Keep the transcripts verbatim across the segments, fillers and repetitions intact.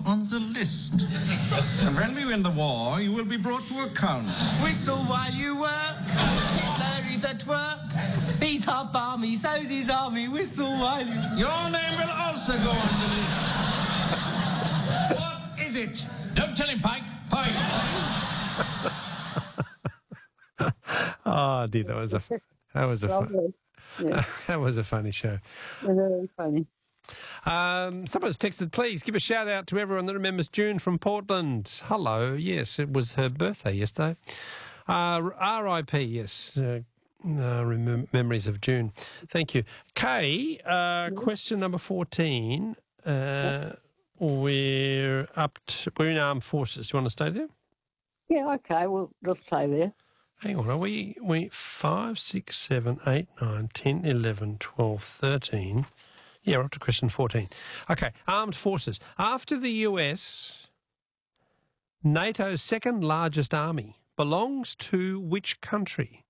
on the list. And when we win the war, you will be brought to account. Whistle while you work. Hitler is at work. He's half army, so's his army. Whistle while you... Your name will also go on the list. What is it? Don't tell him, Pike. Pike. Oh, dear, that was a that was a fun, Yeah, that was a funny show. very funny. Um, someone's texted, please give a shout out to everyone that remembers June from Portland. Hello, yes, it was her birthday yesterday. Uh, R I P, yes, uh, uh, rem- memories of June. Thank you. Kay, uh, question number fourteen. Uh, we're up to, we're in armed forces. Do you want to stay there? Yeah, okay, we'll, we'll stay there. Hang on, are we, we five, six, seven, eight, nine, ten, eleven, twelve, thirteen. Yeah, we're up to question fourteen. Okay, armed forces. After the U S, NATO's second largest army belongs to which country?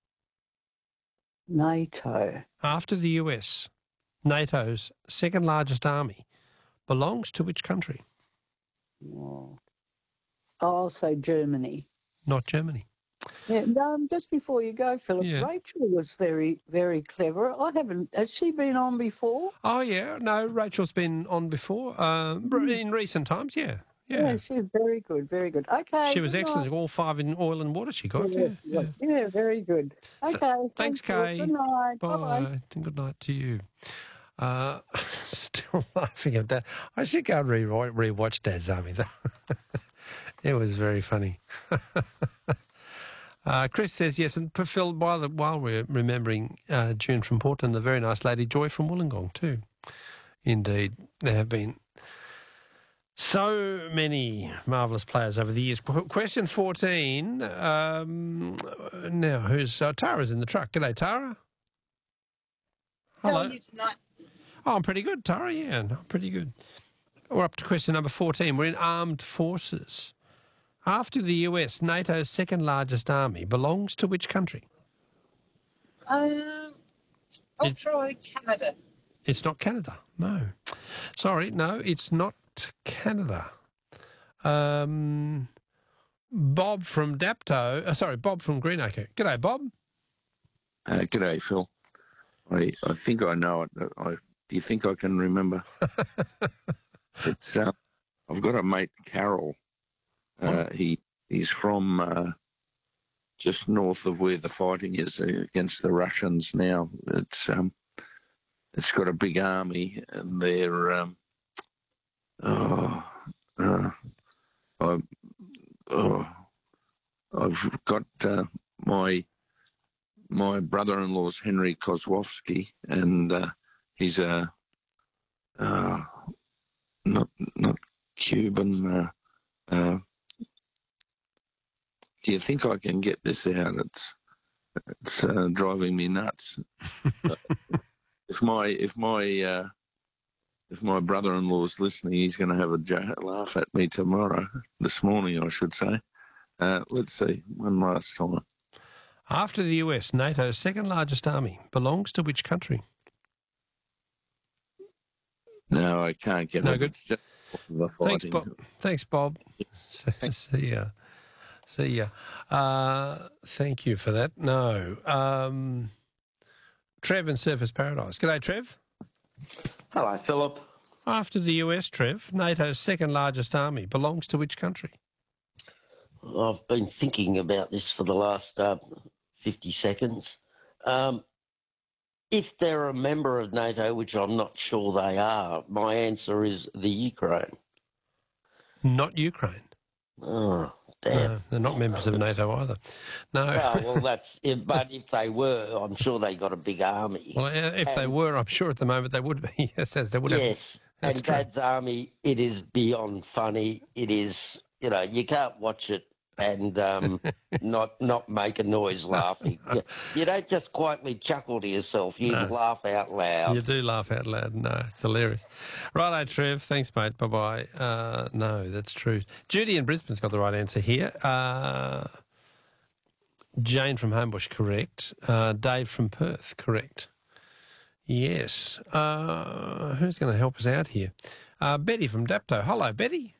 NATO. After the U S, NATO's second largest army belongs to which country? Oh. I'll say Germany. Not Germany. Yeah, um, just before you go, Philip, Yeah. Rachel was very, very clever. I haven't. Has she been on before? Oh, yeah. No, Rachel's been on before. Um, in recent times, yeah. Yeah. Yeah, she's very good, very good. Okay. She was good excellent. night. All five in oil and water she got. Yeah, Yeah. yeah, yeah, very good. Okay. Thanks, Philip. Kay. Good night. Bye. Bye-bye. And good night to you. Uh, still laughing at that. I should go and re- re-watch Dad's Army, though. It was very funny. uh, Chris says, yes, and Phil, while, while we're remembering uh, June from Portland, the very nice lady Joy from Wollongong too. Indeed, there have been so many marvellous players over the years. Qu- Question fourteen. Um, now, who's uh, Tara's in the truck. G'day, Tara. Hello. How are you tonight? Oh, I'm pretty good, Tara. Yeah, no, pretty good. We're up to question number fourteen. We're in armed forces. After the U S, NATO's second largest army belongs to which country? Um, I'll It- try Canada. It's not Canada. No. Sorry, no, it's not Canada. Um, Bob from Dapto. Uh, sorry, Bob from Greenacre. G'day, Bob. Uh, g'day, Phil. I, I think I know it. I, do you think I can remember? it's uh, I've got a mate, Carol. Uh, he he's from uh, just north of where the fighting is against the Russians now. It's um, it's got a big army, and they're um, oh, uh, I, oh, I've got uh, my. My brother-in-law's Henry Kozłowski, and uh, he's a uh, not not Cuban. Uh, uh, do you think I can get this out? It's it's uh, driving me nuts. if my if my uh, if my brother-in-law's listening, he's going to have a jo- laugh at me tomorrow. This morning, I should say. Uh, let's see one last time. After the U S, NATO's second largest army belongs to which country? No, I can't get No, it. good. It's just the Thanks, fighting. Bob. Thanks, Bob. See ya. See ya. Uh, thank you for that. No. Um, Trev in Surfers Paradise. G'day, Trev. Hello, Philip. After the U S, Trev, NATO's second largest army belongs to which country? I've been thinking about this for the last uh, fifty seconds. Um, if they're a member of NATO, which I'm not sure they are, my answer is the Ukraine. Not Ukraine. Oh, damn. No, they're not members of NATO either. No. Oh, well, that's if, but if they were, I'm sure they got a big army. Well, if and, they were, I'm sure at the moment they would be. Yes, as they would have. Yes, That's and correct. Dad's army, it is beyond funny. It is, you know, you can't watch it and um, not not make a noise laughing. You, you don't just quietly chuckle to yourself. You No. laugh out loud. You do laugh out loud. No, it's hilarious. Righto, Trev. Thanks, mate. Bye-bye. Uh, no, that's true. Judy in Brisbane's got the right answer here. Uh, Jane from Homebush, correct. Uh, Dave from Perth, correct. Yes. Uh, who's going to help us out here? Uh, Betty from Dapto. Hello, Betty.